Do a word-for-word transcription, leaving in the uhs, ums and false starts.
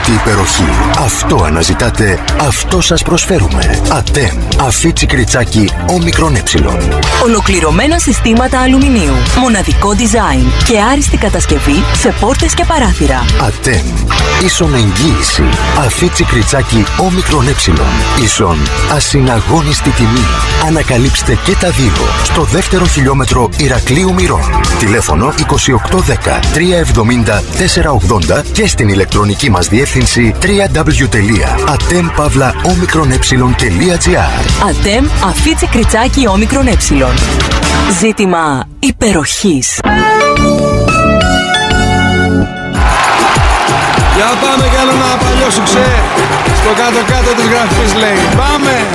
ανεξάρτητη υπεροχή. Αυτό αναζητάτε, αυτό σας προσφέρουμε. ΑΤΕΜ. Αφίτσι κριτσάκι όμικρον ε. Ολοκληρωμένα συστήματα αλουμινίου. Μοναδικό design και άριστη κατασκευή σε πόρτες και παράθυρα. ΑΤΕΜ. Ίσον εγγύηση. Αφίτσι κριτσάκι όμικρον ε. Ίσον ασυναγώνιστη τιμή. Ανακαλύψτε και τα δύο στο δεύτερο χιλιόμετρο Ηρακλείου Μυρών. Τηλέφωνο είκοσι οκτώ δέκα τριακόσια εβδομήντα τετρακόσια ογδόντα και στην ηλεκτρονική μας διεύθυνση double-u double-u double-u τελεία atem pavla omicron ε τελεία gr. ΑΤΕΜ Αφίτσι κριτσάκι όμικρον ε. Ζήτημα υπεροχής. Για πάμε κι άλλο ένα παλιό σουξέ. Στο κάτω-κάτω της γραφής λέει. Πάμε!